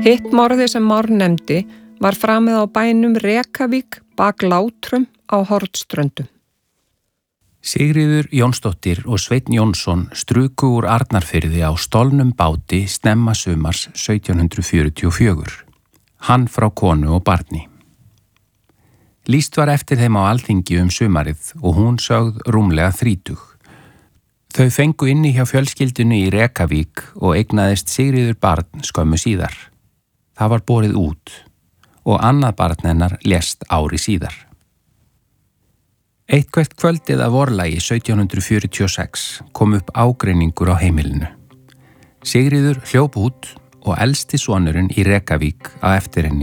Hitt morðið sem Már nefndi var framið á bænum Rekavík bak Látrum á Hornströndum. Sigríður Jónsdóttir og Sveinn Jónsson struku úr Arnarfirði á stolnum báti snemma sumars 1744. Hann frá konu og barni. Lýst var eftir þeim á Alþingi sumarið og hún sögð rúmlega 30. Þau fengu inni hjá fjölskyldunni í Rekavík og eignaðist Sigríður barn skömmu síðar. Það var borið út og annað barn hennar lést ári síðar. Eitthvert kvöldið að vorlagi 1746 kom upp ágreiningur á heimilinu. Sigríður hljóp út og elsti sonurinn í Rekavík á eftir henni